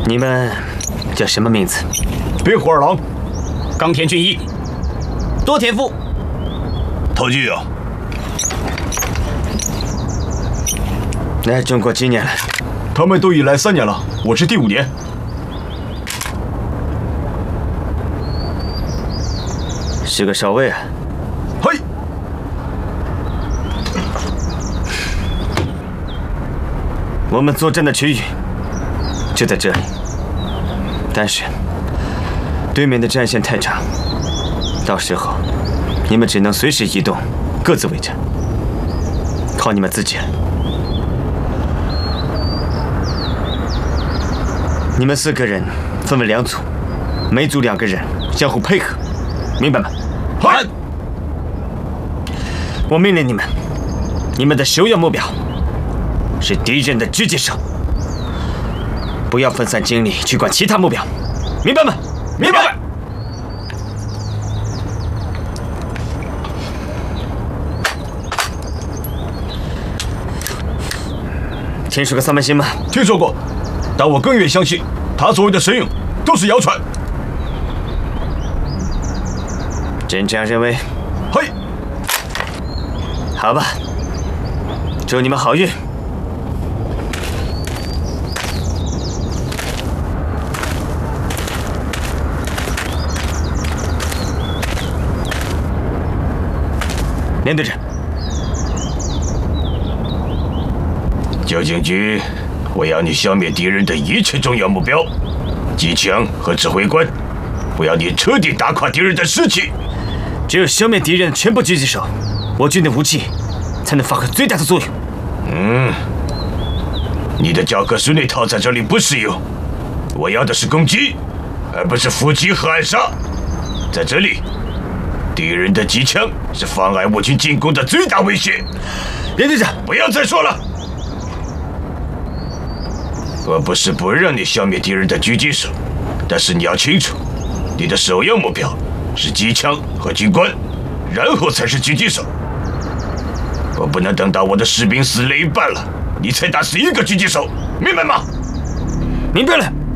你们叫什么名字？ 别虎二郎， 冈田俊一，多田富， 陶巨啊， 来中国几年了？ 他们都已来3年了，我是第5年。 是个少尉啊。 嘿， 我们作战的区域就在这里，但是对面的战线太长，到时候你们只能随时移动，各自为战，靠你们自己了。你们4个人分为2组，每组2个人相互配合，明白吗？ 嗨！ 我命令你们，你们的首要目标是敌人的狙击手，不要分散精力去管其他目标，明白吗？ 明白。 听说过三门星吗？ 听说过，但我更愿相信他所谓的神勇都是谣传。 真这样认为？ 嘿， 好吧，祝你们好运。连队长， 焦景驹，我要你消灭敌人的一切重要目标，机枪和指挥官，我要你彻底打垮敌人的士气。 只有消灭敌人的全部狙击手，我军的武器才能发挥最大的作用。 你的教科书那套在这里不适用。我要的是攻击，而不是伏击和暗杀。在这里，敌人的机枪是妨碍我军进攻的最大威胁。 连队长， 不要再说了。我不是不让你消灭敌人的狙击手，但是你要清楚，你的首要目标是机枪和军官，然后才是狙击手。我不能等到我的士兵死了一半了，你才打死1个狙击手，明白吗？ 明白了。